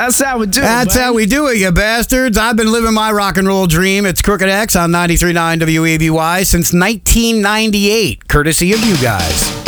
That's how we do it. That's how we do it, you bastards. I've been living my rock and roll dream. It's Crooked X on 93.9 WABY since 1998, courtesy of you guys.